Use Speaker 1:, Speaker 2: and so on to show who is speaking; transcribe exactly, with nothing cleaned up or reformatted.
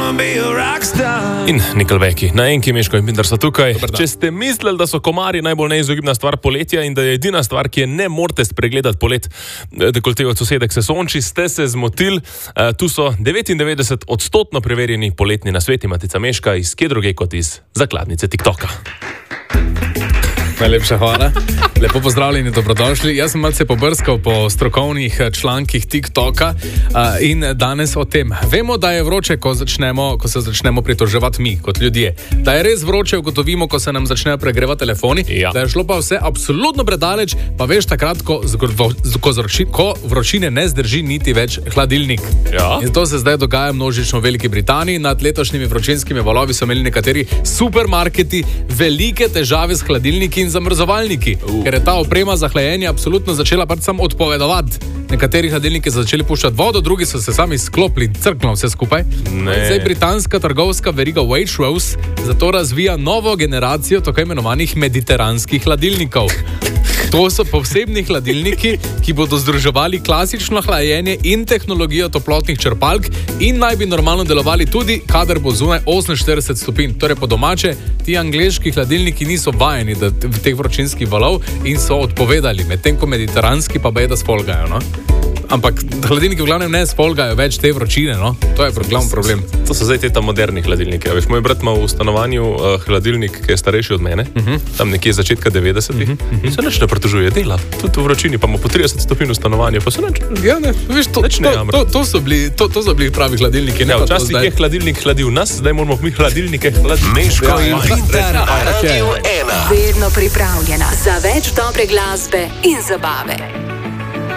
Speaker 1: In Nickelbacki, na enki Meško in Pinder so tukaj. Če ste mislili, da so komarji najbolj neizogibna stvar poletja in da je edina stvar, ki je ne morate spregledati polet, dekolte od sosedek se sonči, ste se zmotili. Uh, tu so devetindevetdeset odstotno preverjeni poletni nasveti Matica Meška iz kje druge kot iz zakladnice TikToka.
Speaker 2: Najlepša hvala. Lepo pozdravljeni in dobrodošli. Jaz sem malce pobrskal po strokovnih člankih TikToka uh, in danes o tem. Vemo, da je vroče, ko, začnemo, ko se začnemo pritoževati mi, kot ljudje. Da je res vroče, ugotovimo, ko se nam začnejo pregrevati telefoni. Ja. Da je šlo pa vse absolutno predaleč, pa veš takrat, ko, ko, zroči, ko vročine ne zdrži niti več hladilnik. Ja. In to se zdaj dogaja množično v Veliki Britaniji. Nad letošnjimi vročinskimi valovi so imeli nekateri supermarketi velike težave s hladilniki in zamrzovalniki, uh. ker je ta oprema za hlajenje absolutno začela pač sam odpovedovati. Nekateri hladilniki so začeli puščati vodo, drugi so se sami sklopili, crkno vse skupaj. Zdaj britanska trgovska veriga Waitrose zato razvija novo generacijo tako imenovanih mediteranskih hladilnikov. To so posebni hladilniki, ki bodo združevali klasično hlajenje in tehnologijo toplotnih črpalk in naj bi normalno delovali tudi, kadar bo zunaj oseminštirideset stopinj. Torej po domače, ti angleški hladilniki niso vajeni v teh vročinskih valov in so odpovedali, medtem ko mediteranski pa bejda sfolgajo, no? Ampak hladilniki v glavnem ne sfolgajo več te vročine, no? To je glavni problem.
Speaker 1: To so zdaj te ta moderni hladilniki. Veš, moj brat ima v stanovanju uh, hladilnik, ki je starejši od mene, uh -huh. tam nekje začetka devetdesetih, uh -huh. uh -huh. se nič ne pritožuje, dela. Tudi v vročini, pa ima po trideset stopinj v stanovanju, pa se nič.
Speaker 2: Ja, ne, veš, to, to, to, to, so bili, to, to so bili pravi hladilniki.
Speaker 1: Ja, včasih je hladilnik hladil nas, zdaj moramo mi hladilnike hladiti.
Speaker 3: Meško in Pinder, Radio ena. Vedno pripravljena za več dobre glasbe in zabave.